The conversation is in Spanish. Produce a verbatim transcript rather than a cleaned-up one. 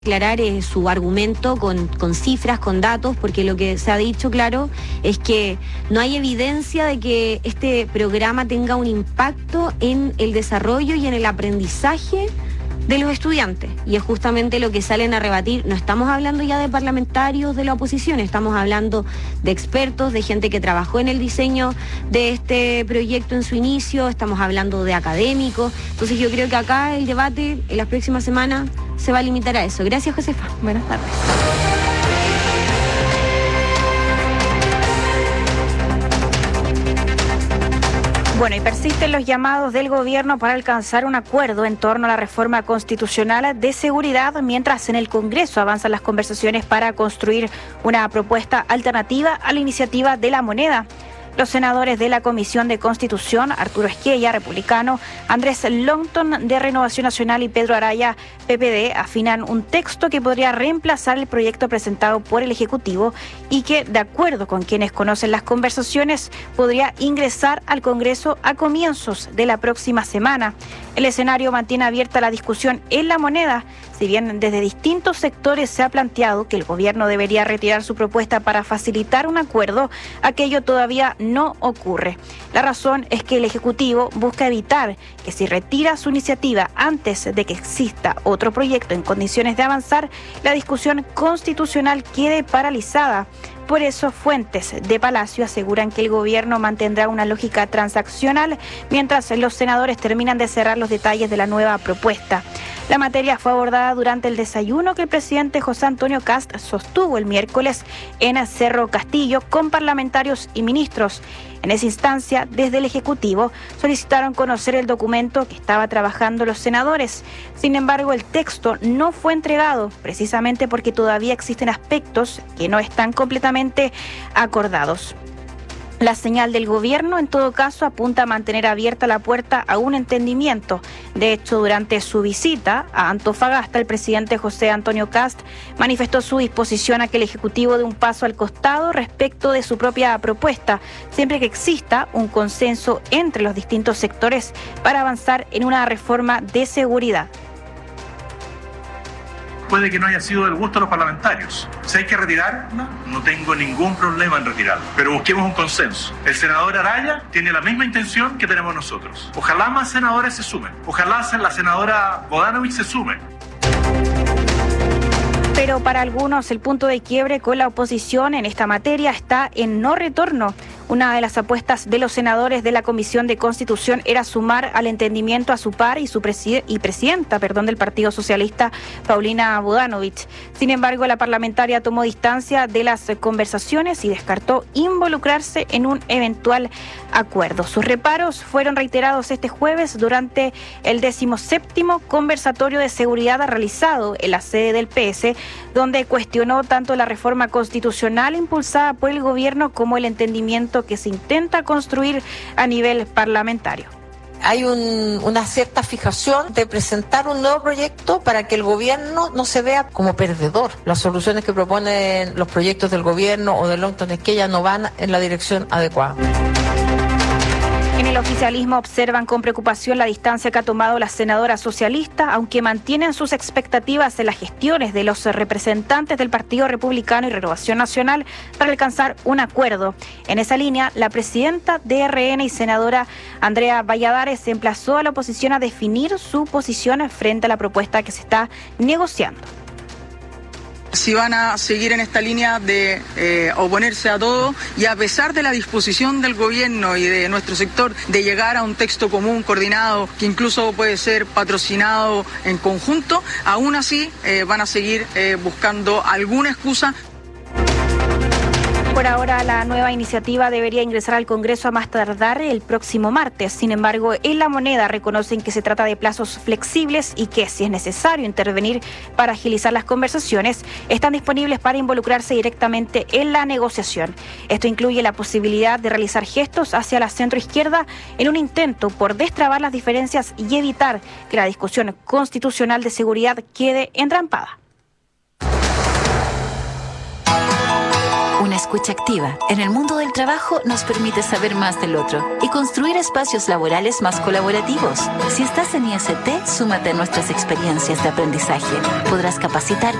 aclarar eh, su argumento con, con cifras, con datos, porque lo que se ha dicho, claro, es que no hay evidencia de que este programa tenga un impacto en el desarrollo y en el aprendizaje de los estudiantes, y es justamente lo que salen a rebatir. No estamos hablando ya de parlamentarios de la oposición, estamos hablando de expertos, de gente que trabajó en el diseño de este proyecto en su inicio, estamos hablando de académicos. Entonces yo creo que acá el debate en las próximas semanas se va a limitar a eso. Gracias, Josefa. Buenas tardes. Bueno, y persisten los llamados del gobierno para alcanzar un acuerdo en torno a la reforma constitucional de seguridad, mientras en el Congreso avanzan las conversaciones para construir una propuesta alternativa a la iniciativa de la moneda. Los senadores de la Comisión de Constitución, Arturo Esquella, republicano, Andrés Longton, de Renovación Nacional, y Pedro Araya, P P D, afinan un texto que podría reemplazar el proyecto presentado por el Ejecutivo y que, de acuerdo con quienes conocen las conversaciones, podría ingresar al Congreso a comienzos de la próxima semana. El escenario mantiene abierta la discusión en la moneda, si bien desde distintos sectores se ha planteado que el gobierno debería retirar su propuesta para facilitar un acuerdo. Aquello todavía no ocurre. La razón es que el Ejecutivo busca evitar que, si retira su iniciativa antes de que exista otro proyecto en condiciones de avanzar, la discusión constitucional quede paralizada. Por eso, fuentes de Palacio aseguran que el gobierno mantendrá una lógica transaccional mientras los senadores terminan de cerrar los detalles de la nueva propuesta. La materia fue abordada durante el desayuno que el presidente José Antonio Kast sostuvo el miércoles en Cerro Castillo con parlamentarios y ministros. En esa instancia, desde el Ejecutivo, solicitaron conocer el documento que estaba trabajando los senadores. Sin embargo, el texto no fue entregado, precisamente porque todavía existen aspectos que no están completamente acordados. La señal del gobierno, en todo caso, apunta a mantener abierta la puerta a un entendimiento. De hecho, durante su visita a Antofagasta, el presidente José Antonio Kast manifestó su disposición a que el Ejecutivo dé un paso al costado respecto de su propia propuesta, siempre que exista un consenso entre los distintos sectores para avanzar en una reforma de seguridad. Puede que no haya sido del gusto de los parlamentarios. Si hay que retirarla, no tengo ningún problema en retirarla, pero busquemos un consenso. El senador Araya tiene la misma intención que tenemos nosotros. Ojalá más senadores se sumen. Ojalá la senadora Bodanovich se sume. Pero para algunos el punto de quiebre con la oposición en esta materia está en no retorno. Una de las apuestas de los senadores de la Comisión de Constitución era sumar al entendimiento a su par y su preside- y presidenta perdón, del Partido Socialista, Paulina Bodanovich. Sin embargo, la parlamentaria tomó distancia de las conversaciones y descartó involucrarse en un eventual acuerdo. Sus reparos fueron reiterados este jueves durante el decimoséptimo conversatorio de seguridad realizado en la sede del P S, donde cuestionó tanto la reforma constitucional impulsada por el gobierno como el entendimiento que se intenta construir a nivel parlamentario. Hay un, una cierta fijación de presentar un nuevo proyecto para que el gobierno no se vea como perdedor. Las soluciones que proponen los proyectos del gobierno o de Longton Esquella no van en la dirección adecuada. En el oficialismo observan con preocupación la distancia que ha tomado la senadora socialista, aunque mantienen sus expectativas en las gestiones de los representantes del Partido Republicano y Renovación Nacional para alcanzar un acuerdo. En esa línea, la presidenta de R N y senadora Andrea Valladares se emplazó a la oposición a definir su posición frente a la propuesta que se está negociando. Si van a seguir en esta línea de eh, oponerse a todo, y a pesar de la disposición del gobierno y de nuestro sector de llegar a un texto común, coordinado, que incluso puede ser patrocinado en conjunto, aún así eh, van a seguir eh, buscando alguna excusa. Por ahora, la nueva iniciativa debería ingresar al Congreso a más tardar el próximo martes. Sin embargo, en la moneda reconocen que se trata de plazos flexibles y que, si es necesario intervenir para agilizar las conversaciones, están disponibles para involucrarse directamente en la negociación. Esto incluye la posibilidad de realizar gestos hacia la centroizquierda en un intento por destrabar las diferencias y evitar que la discusión constitucional de seguridad quede entrampada. Una escuela escucha activa en el mundo del trabajo nos permite saber más del otro y construir espacios laborales más colaborativos. Si estás en I S T, súmate a nuestras experiencias de aprendizaje. Podrás capacitar